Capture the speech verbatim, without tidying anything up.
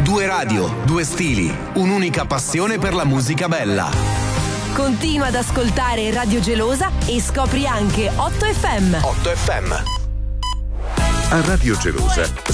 Due radio, due stili, un'unica passione per la musica bella. Continua ad ascoltare Radio Gelosa e scopri anche otto F M. otto F M. A Radio Gelosa